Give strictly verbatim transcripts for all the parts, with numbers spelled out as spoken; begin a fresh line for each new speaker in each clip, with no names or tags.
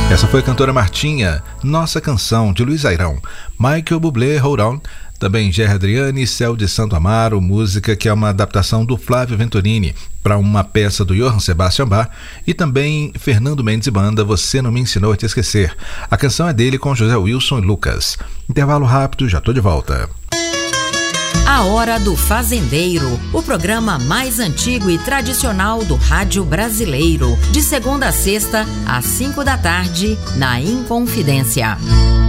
Essa foi a cantora Martinha, Nossa Canção, de Luiz Airão. Michael Bublé, Hold On. Também Gerry Adriani, Céu de Santo Amaro, música que é uma adaptação do Flávio Venturini para uma peça do Johann Sebastian Bach. E também Fernando Mendes e Banda, Você Não Me Ensinou a Te Esquecer. A canção é dele com José Wilson e Lucas. Intervalo rápido, já tô de volta.
A Hora do Fazendeiro, o programa mais antigo e tradicional do rádio brasileiro. De segunda a sexta, às cinco da tarde, na Inconfidência.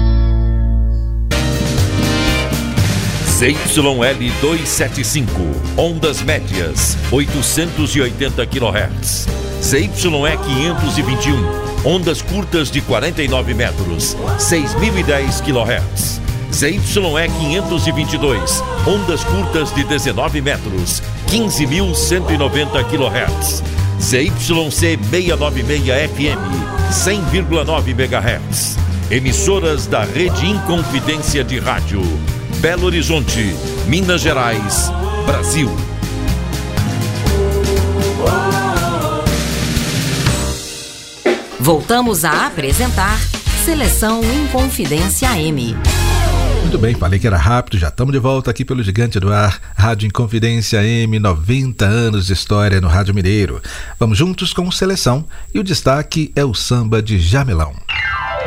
Z Y L duzentos e setenta e cinco, ondas médias, oitocentos e oitenta quilohertz. Z Y E quinhentos e vinte e um, ondas curtas de quarenta e nove metros, seis mil e dez quilohertz. Z Y E quinhentos e vinte e dois, ondas curtas de dezenove metros, quinze mil cento e noventa quilohertz. Z Y C seiscentos e noventa e seis F M, cem vírgula nove megahertz. Emissoras da Rede Inconfidência de Rádio. Belo Horizonte, Minas Gerais, Brasil.
Voltamos a apresentar Seleção Inconfidência A M.
Muito bem, falei que era rápido, já estamos de volta aqui pelo Gigante do Ar, Rádio Inconfidência A M, noventa anos de história no Rádio Mineiro. Vamos juntos com Seleção e o destaque é o samba de Jamelão.